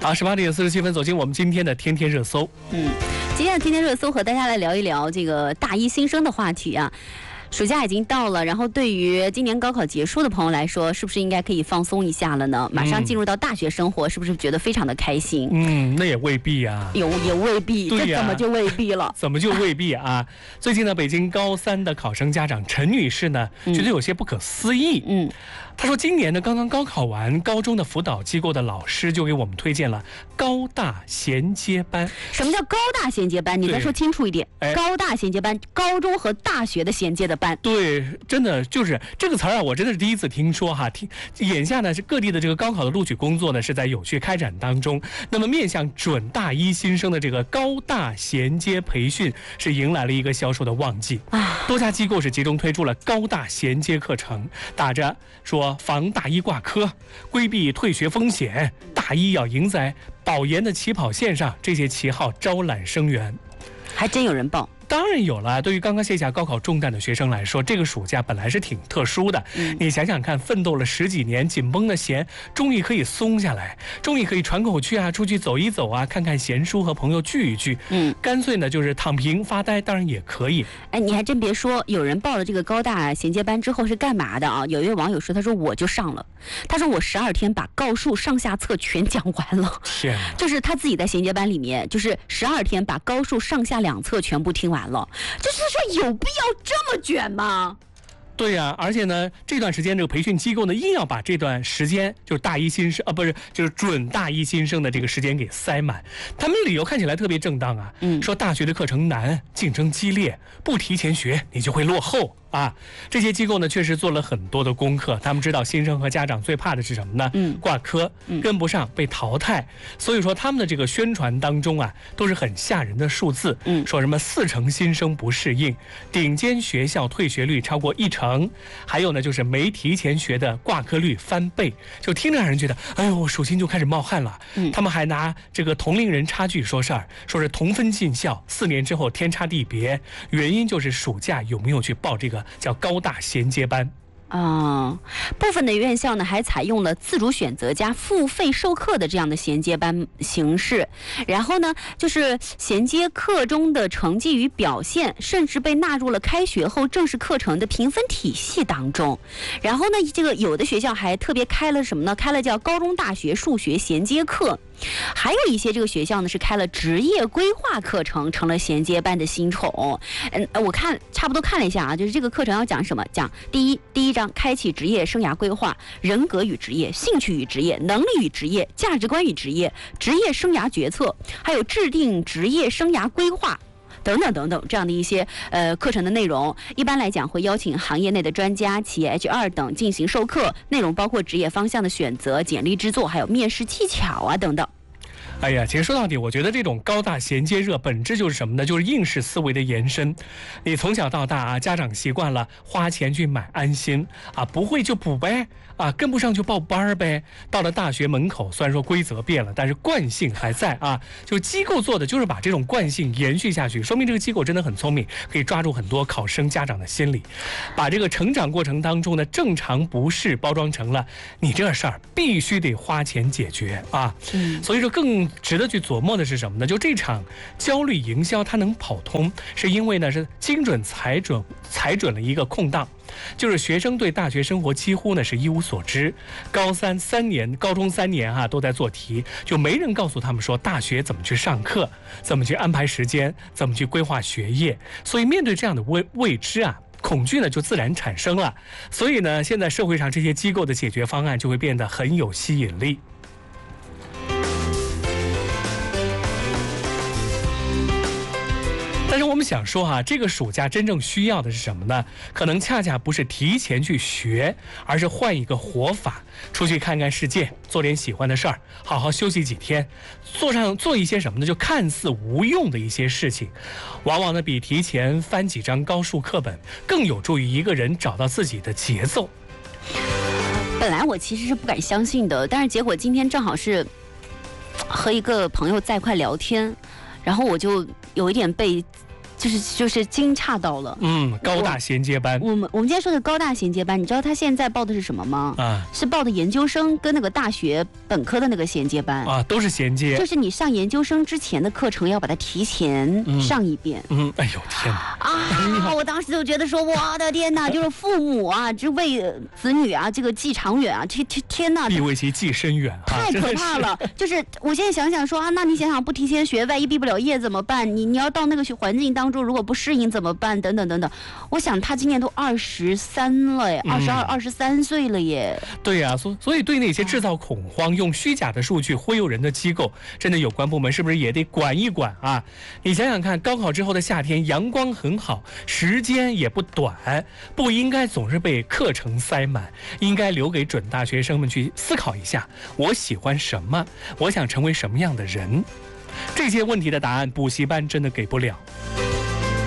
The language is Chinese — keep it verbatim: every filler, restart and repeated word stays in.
好，十八点四十七分，走进我们今天的天天热搜。 嗯，今天的天天热搜和大家来聊一聊这个大一新生的话题啊。暑假已经到了，然后对于今年高考结束的朋友来说，是不是应该可以放松一下了呢？马上进入到大学生活，是不是觉得非常的开心？ 嗯，那也未必啊， 有也未必， 对呀， 这怎么就未必了？ 怎么就未必啊？最近呢，北京高三的考生家长陈女士呢，觉得有些不可思议。 嗯， 她说，今年呢刚刚高考完，高中的辅导机构的老师就给我们推荐了高大衔接班。 什么叫高大衔接班？你再说清楚一点。 哎、 高大衔接班，高中和大学的衔接的班。 对，真的就是这个词儿啊，我真的是第一次听说哈。听，眼下呢是各地的这个高考的录取工作呢是在有序开展当中。那么面向准大一新生的这个高大衔接培训是迎来了一个销售的旺季。多家机构是集中推出了高大衔接课程，打着说防大一挂科、规避退学风险、大一要赢在保研的起跑线上这些旗号招揽生源。 还真有人报。 当然有了，对于刚刚卸下高考重担的学生来说，这个暑假本来是挺特殊的。嗯、你想想看，奋斗了十几年，紧绷的弦终于可以松下来，终于可以喘口气啊，出去走一走啊，看看闲书和朋友聚一聚。嗯，干脆呢就是躺平发呆，当然也可以。 哎，你还真别说，有人报了这个高大衔接班之后是干嘛的啊？有一位网友说，他说我就上了，他说我十二天把高数上下册全讲完了。 天哪！ 就是他自己在衔接班里面，就是十二天把高数上下两册全部听完了，就是说有必要这么卷吗？ 对呀、啊，而且呢，这段时间这个培训机构呢，硬要把这段时间就是大一新生啊，不是就是准大一新生的这个时间给塞满。他们的理由看起来特别正当啊，嗯，说大学的课程难，竞争激烈，不提前学你就会落后啊。这些机构呢，确实做了很多的功课，他们知道新生和家长最怕的是什么呢？嗯，挂科，跟不上，被淘汰。所以说他们的这个宣传当中啊，都是很吓人的数字，嗯，说什么四成新生不适应，顶尖学校退学率超过一成。还有呢，就是没提前学的挂科率翻倍，就听着让人觉得，哎呦，手心就开始冒汗了。嗯，他们还拿这个同龄人差距说事儿，说是同分进校，四年之后天差地别，原因就是暑假有没有去报这个叫高大衔接班。 啊、嗯，部分的院校呢还采用了自主选择加付费授课的这样的衔接班形式，然后呢，就是衔接课中的成绩与表现，甚至被纳入了开学后正式课程的评分体系当中。然后呢，这个有的学校还特别开了什么呢？开了叫高中大学数学衔接课。还有一些这个学校呢是开了职业规划课程，成了衔接班的新宠。嗯，我看差不多看了一下啊，就是这个课程要讲什么？讲第一，第一章开启职业生涯规划，人格与职业，兴趣与职业，能力与职业，价值观与职业，职业生涯决策，还有制定职业生涯规划。等等等等，这样的一些呃课程的内容，一般来讲会邀请行业内的专家、企业 H R 等进行授课，内容包括职业方向的选择、简历制作，还有面试技巧啊等等。 哎呀，其实说到底，我觉得这种高大衔接热本质就是什么呢？就是应试思维的延伸。你从小到大啊，家长习惯了花钱去买安心啊，不会就补呗，啊，跟不上就报班呗。到了大学门口，虽然说规则变了，但是惯性还在啊。就机构做的就是把这种惯性延续下去，说明这个机构真的很聪明，可以抓住很多考生家长的心理，把这个成长过程当中的正常不适包装成了你这事儿必须得花钱解决啊。嗯，所以说更值得去琢磨的是什么呢？就这场焦虑营销它能跑通，是因为呢是精准踩准踩准了一个空档，就是学生对大学生活几乎呢是一无所知。高三三年，高中三年哈、啊、都在做题，就没人告诉他们说大学怎么去上课，怎么去安排时间，怎么去规划学业。所以面对这样的未未知啊，恐惧呢就自然产生了。所以呢，现在社会上这些机构的解决方案就会变得很有吸引力。但是我们想说哈、啊，这个暑假真正需要的是什么呢？可能恰恰不是提前去学，而是换一个活法，出去看看世界，做点喜欢的事儿，好好休息几天，做上做一些什么呢？就看似无用的一些事情，往往呢比提前翻几张高数课本更有助于一个人找到自己的节奏。 本来我其实是不敢相信的，但是结果今天正好是和一个朋友在一块聊天，然后我就有一点被就是就是惊诧到了。 嗯，高大衔接班。 我们我们今天说的高大衔接班，你知道他现在报的是什么吗？ 啊， 是报的研究生跟那个大学本科的那个衔接班啊，都是衔接。 就是你上研究生之前的课程要把它提前上一遍。 嗯，嗯哎呦天哪！ 啊，我当时就觉得说，我的天哪，就是父母啊，这为子女啊，这个计长远啊，天天天哪， 必为其计深远啊， 太可怕了。就是我现在想想说啊，那你想想不提前学，万一毕不了业怎么办？你你要到那个环境当中，如果不适应怎么办？等等等等。我想他今年都二十三了耶，二十二、二十三岁了耶。 对呀、啊，所所以对那些制造恐慌、用虚假的数据忽悠人的机构，真的有关部门是不是也得管一管啊？你想想看，高考之后的夏天阳光很好，时间也不短，不应该总是被课程塞满，应该留给准大学生们去思考一下：我喜欢什么？我想成为什么样的人？这些问题的答案，补习班真的给不了。